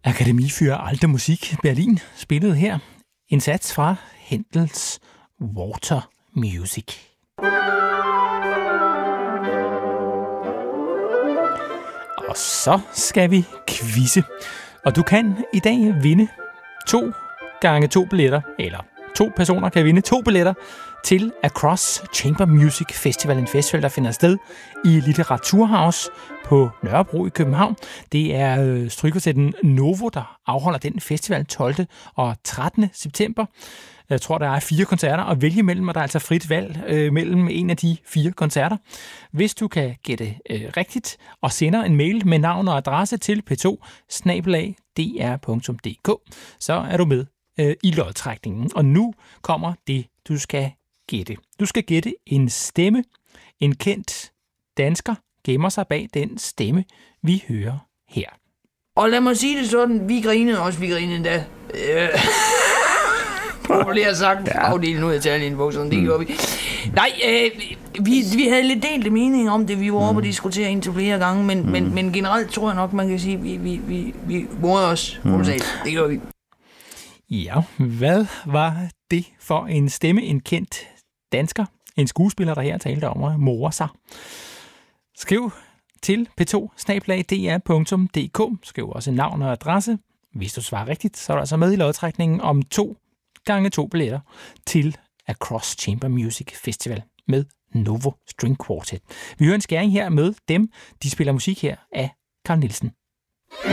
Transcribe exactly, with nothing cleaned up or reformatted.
Akademie für Alte Musik Berlin spillede her en sats fra Händels Water Music. Og så skal vi quizze. Og du kan i dag vinde to gange to billetter, eller to personer kan vinde to billetter til Across Chamber Music Festival, en festival, der finder sted i Litteraturhaus på Nørrebro i København. Det er øh, strykkersetten Novo, der afholder den festival tolvte og trettende september. Jeg tror, der er fire koncerter at vælge mellem, og der er altså frit valg øh, mellem en af de fire koncerter. Hvis du kan gætte øh, rigtigt og sender en mail med navn og adresse til p to bindestreg d r punktum d k, så er du med øh, i lodtrækningen. Og nu kommer det, du skal gætte. Du skal gætte en stemme. En kendt dansker gemmer sig bag den stemme, vi hører her. Og lad mig sige det sådan, vi grinede også, vi grinede endda. Øh. Populært sagt, ja. Afdelen ud af Italien i bukserne, det gjorde vi. Nej, øh, vi, vi havde lidt delte mening om det, vi var oppe og diskutere indtil flere gange, men, mm. men, men generelt tror jeg nok, man kan sige, at vi, vi, vi, vi morede os. Mm. Det gjorde vi. Ja, hvad var det for en stemme, en kendt dansker, en skuespiller, der her talte om at more sig? Skriv til p to bindestreg d r punktum d k. Skriv også navn og adresse. Hvis du svarer rigtigt, så er du altså med i lodtrækningen om to gange to billetter til Across Chamber Music Festival med Novo String Quartet. Vi hører en skæring her med dem. De spiller musik her af Carl Nielsen.